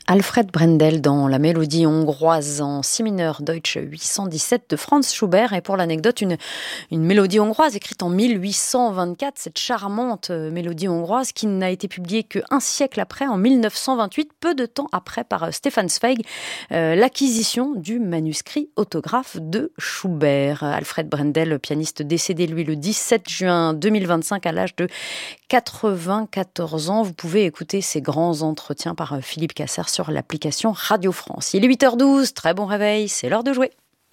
Alfred Brendel dans la mélodie hongroise en si mineur Deutsche 817 de Franz Schubert. Et pour l'anecdote, une mélodie hongroise écrite en 1824, cette charmante mélodie hongroise qui n'a été publiée qu'un siècle après, en 1928, peu de temps après par Stefan Zweig, l'acquisition du manuscrit autographe de Schubert. Alfred Brendel, pianiste décédé lui le 17 juin 2025 à l'âge de 94 ans. Vous pouvez écouter ces grands entretiens par Philippe Cassard sur l'application Radio France. Il est 8h12, très bon réveil, c'est l'heure de jouer.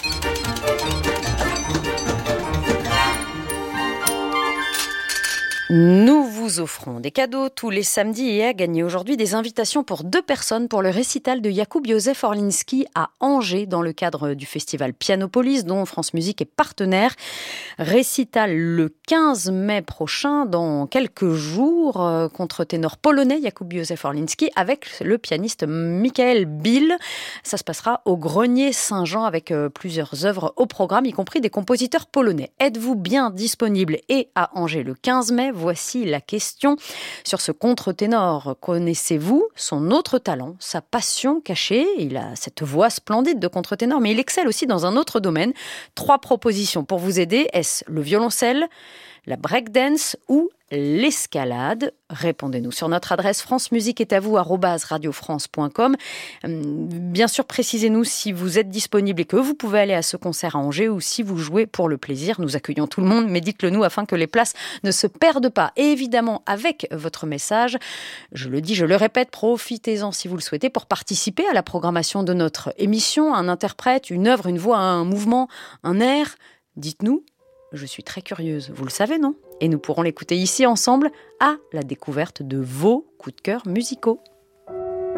Nous vous offrons des cadeaux tous les samedis et à gagner aujourd'hui des invitations pour 2 personnes pour le récital de Jakub Józef Orliński à Angers dans le cadre du festival Pianopolis dont France Musique est partenaire. Récital le 15 mai prochain, dans quelques jours, contre-ténor polonais Jakub Józef Orliński avec le pianiste Michael Bill. Ça se passera au Grenier Saint-Jean avec plusieurs œuvres au programme, y compris des compositeurs polonais. Êtes-vous bien disponible et à Angers le 15 mai? Voici la question sur ce contre-ténor. Connaissez-vous son autre talent, sa passion cachée? Il a cette voix splendide de contre-ténor, mais il excelle aussi dans un autre domaine. 3 propositions pour vous aider. Est-ce le violoncelle, la breakdance ou l'escalade? Répondez-nous sur notre adresse francemusiqueestatvous@radiofrance.com. Bien sûr, précisez-nous si vous êtes disponible et que vous pouvez aller à ce concert à Angers ou si vous jouez pour le plaisir. Nous accueillons tout le monde, mais dites-le nous afin que les places ne se perdent pas. Et évidemment, avec votre message, je le dis, je le répète, profitez-en si vous le souhaitez pour participer à la programmation de notre émission. Un interprète, une œuvre, une voix, un mouvement, un air. Dites-nous. Je suis très curieuse, vous le savez, non? Et nous pourrons l'écouter ici ensemble à la découverte de vos coups de cœur musicaux.